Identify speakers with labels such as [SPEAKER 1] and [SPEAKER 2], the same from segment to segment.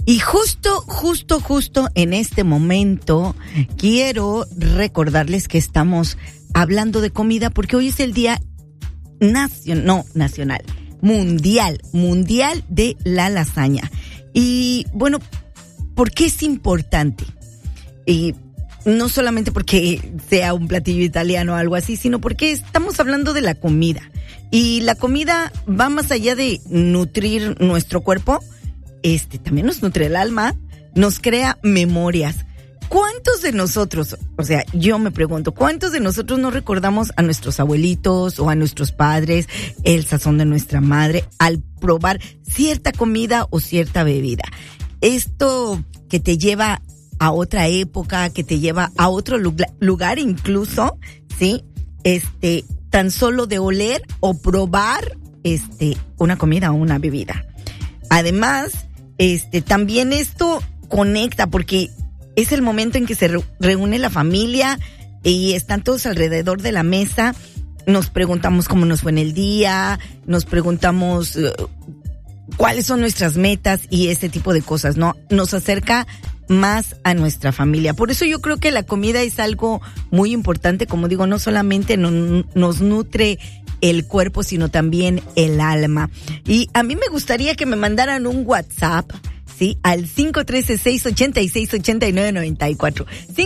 [SPEAKER 1] Y justo en este momento quiero recordarles que estamos hablando de comida porque hoy es el día mundial de la lasaña. Y bueno, ¿por qué es importante? Y no solamente porque sea un platillo italiano o algo así, sino porque estamos hablando de la comida. Y la comida va más allá de nutrir nuestro cuerpo, también nos nutre el alma, nos crea memorias. ¿Cuántos de nosotros, o sea, yo me pregunto, cuántos de nosotros no recordamos a nuestros abuelitos o a nuestros padres, el sazón de nuestra madre, al probar cierta comida o cierta bebida? Esto que te lleva a otra época, que te lleva a otro lugar incluso, ¿sí? Tan solo de oler o probar, una comida o una bebida. Además, también esto conecta porque es el momento en que se reúne la familia y están todos alrededor de la mesa. Nos preguntamos cómo nos fue en el día, nos preguntamos cuáles son nuestras metas y ese tipo de cosas, ¿no? Nos acerca más a nuestra familia. Por eso yo creo que la comida es algo muy importante. Como digo, no solamente nos nutre el cuerpo, sino también el alma. Y a mí me gustaría que me mandaran un WhatsApp, ¿sí? Al 513-686-8994.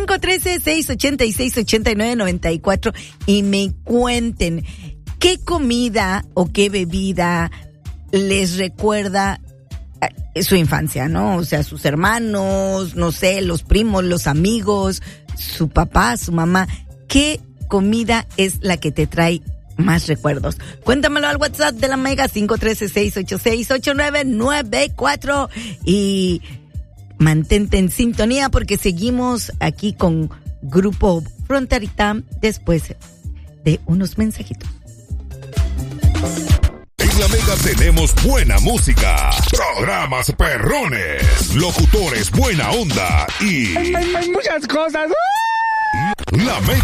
[SPEAKER 1] 513-686-8994 y me cuenten qué comida o qué bebida les recuerda su infancia, ¿no? O sea, sus hermanos, no sé, los primos, los amigos, su papá, su mamá. ¿Qué comida es la que te trae más recuerdos? Cuéntamelo al WhatsApp de la Mega 513-686-8994 y mantente en sintonía porque seguimos aquí con Grupo Fronterita después de unos mensajitos.
[SPEAKER 2] En la Mega tenemos buena música, programas perrones, locutores buena onda y...
[SPEAKER 3] Hay muchas cosas.
[SPEAKER 2] La Mega